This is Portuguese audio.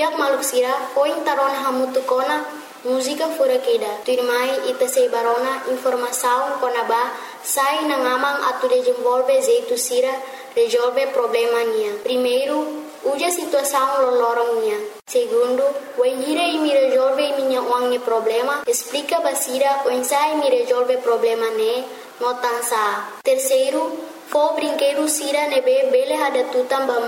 Riak maluk sira foi tarona hamutu kona música fora queda. Tuirmai ita sei barona informação konaba sai na ngamang atu desenvolve jeito sira resolve problema nia. Primeiro, uja situação lolorong nia. Segundo, o hira e me resolve minha uang problema. Explica basira o ensai me resolve problema ne notansa. Terceiro, fo brinquedo sira nebe bele hada tutam